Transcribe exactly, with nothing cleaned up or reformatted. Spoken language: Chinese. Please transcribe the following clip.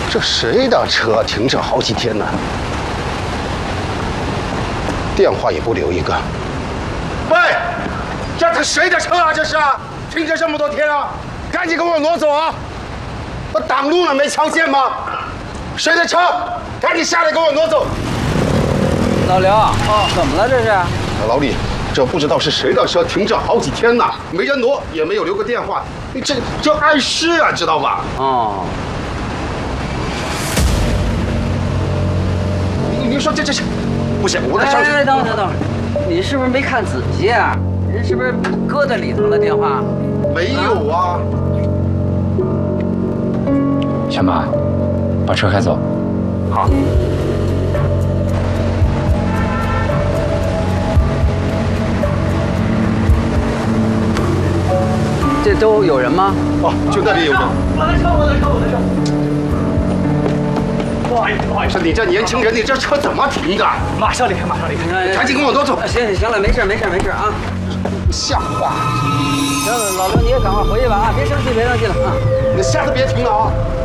这谁的车停这好几天呢？电话也不留一个。喂，这他谁的车啊？这是停着这么多天啊！赶紧给我挪走啊！我挡路了，没瞧见吗？谁的车？赶紧下来给我挪走！ 老刘，啊，怎么了这是？ 老李，这不知道是谁的车停这好几天呢，没人挪，也没有留个电话，你这这碍事啊，知道吧？ 哦。 你说这这这，不行，我得上去。 哎，等会儿等会儿，你是不是没看仔细啊？人是不是搁在里头了电话？ 没有啊。 小马，把车开走。 好。 这都有人吗？ 哦，就那边有人。 我的车，我的车，我的车。 不好意思，不好意思， 你这年轻人，你这车怎么停的？ 马上离开，马上离开， 赶紧跟我挪走。 行行行了，没事没事没事啊， 不像话。 行了，老刘你也赶快回去吧啊，别生气别生气了啊。 你下次别停了啊。